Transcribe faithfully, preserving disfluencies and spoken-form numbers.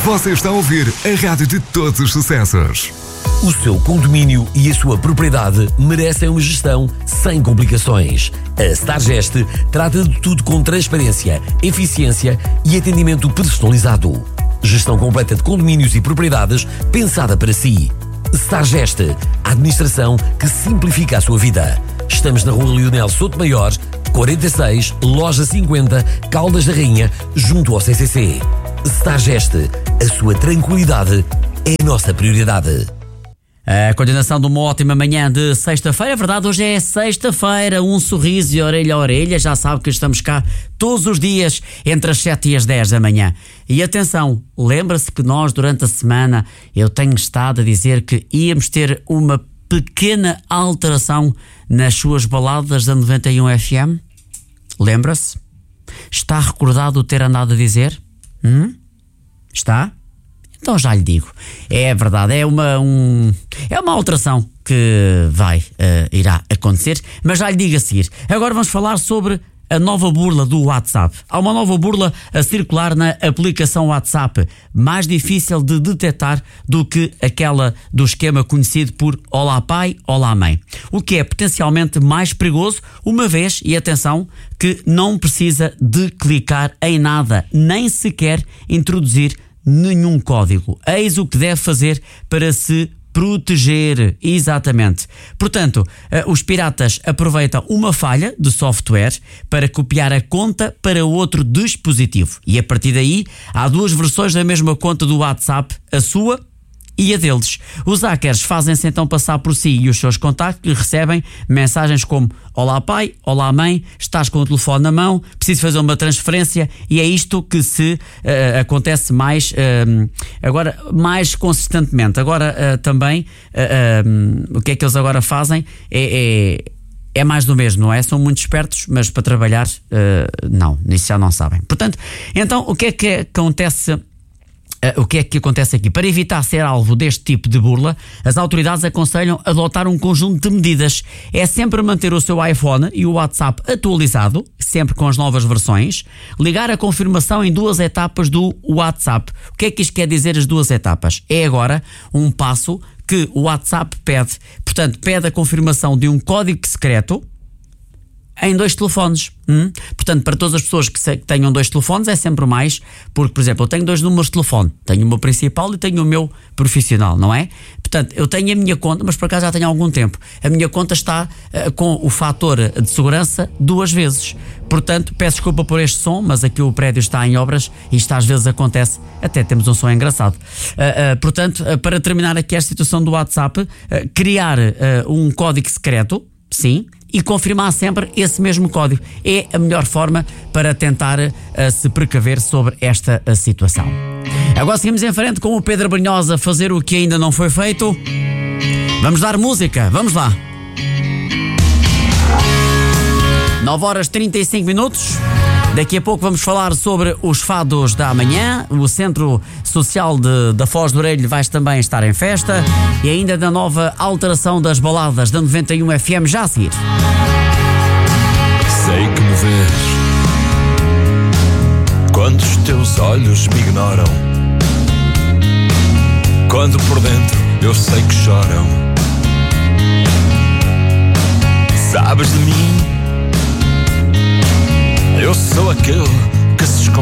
Você está a ouvir a rádio de todos os sucessos. O seu condomínio e a sua propriedade merecem uma gestão sem complicações. A Stargest trata de tudo com transparência, eficiência e atendimento personalizado. Gestão completa de condomínios e propriedades pensada para si. Stargest, a administração que simplifica a sua vida. Estamos na rua Leonel Sotomayor, quarenta e seis, loja cinquenta, Caldas da Rainha, junto ao C C C. Stargest, a sua tranquilidade é a nossa prioridade. A continuação de uma ótima manhã de sexta-feira. É verdade, hoje é sexta-feira, um sorriso e orelha a orelha. Já sabe que estamos cá todos os dias entre as sete e as dez da manhã. E atenção, lembra-se que nós durante a semana eu tenho estado a dizer que íamos ter uma pequena alteração nas suas baladas da noventa e um F M? Lembra-se? Está recordado o ter andado a dizer? Hum? Está? Então já lhe digo, é verdade, é uma, um, é uma alteração que vai, uh, irá acontecer, mas já lhe digo a seguir. Agora vamos falar sobre a nova burla do WhatsApp. Há uma nova burla a circular na aplicação WhatsApp, mais difícil de detectar do que aquela do esquema conhecido por Olá Pai, Olá Mãe. O que é potencialmente mais perigoso, uma vez, e atenção, que não precisa de clicar em nada, nem sequer introduzir nenhum código. Eis o que deve fazer para se proteger. Exatamente. Portanto, os piratas aproveitam uma falha de software para copiar a conta para outro dispositivo. E a partir daí, há duas versões da mesma conta do WhatsApp, a sua e a deles. Os hackers fazem-se então passar por si e os seus contactos e recebem mensagens como: Olá pai, olá mãe, estás com o telefone na mão, preciso fazer uma transferência. E é isto que se uh, acontece mais uh, agora, mais consistentemente. Agora uh, também uh, uh, o que é que eles agora fazem é, é É mais do mesmo, não é? São muito espertos, mas para trabalhar, uh, não, nisso já não sabem. Portanto, então, o que é que acontece? Uh, o que é que acontece aqui? Para evitar ser alvo deste tipo de burla, as autoridades aconselham adotar um conjunto de medidas. É sempre manter o seu iPhone e o WhatsApp atualizado, sempre com as novas versões, ligar a confirmação em duas etapas do WhatsApp. O que é que isto quer dizer, as duas etapas? É agora um passo que o WhatsApp pede. Portanto, pede a confirmação de um código secreto em dois telefones. Hum? Portanto, para todas as pessoas que, se, que tenham dois telefones é sempre mais, porque, por exemplo, eu tenho dois números de telefone, tenho o meu principal e tenho o meu profissional, não é? Portanto, eu tenho a minha conta, mas por acaso já tenho há algum tempo, a minha conta está uh, com o fator de segurança duas vezes. Portanto, peço desculpa por este som, mas aqui o prédio está em obras e isto às vezes acontece, até temos um som engraçado. Uh, uh, portanto, uh, para terminar aqui esta situação do WhatsApp, uh, criar uh, um código secreto, sim, e confirmar sempre esse mesmo código. É a melhor forma para tentar uh, se precaver sobre esta uh, situação. Agora seguimos em frente com o Pedro Brunhosa a fazer o que ainda não foi feito. Vamos dar música, vamos lá. nove horas e trinta e cinco minutos. Daqui a pouco vamos falar sobre os fados da manhã. O Centro Social de, da Foz do Orelho vai também estar em festa. E ainda da nova alteração das baladas da noventa e um F M já a seguir. Sei que me vês quando os teus olhos me ignoram, quando por dentro eu sei que choram. Sabes de mim, eu sou aquele que se esconde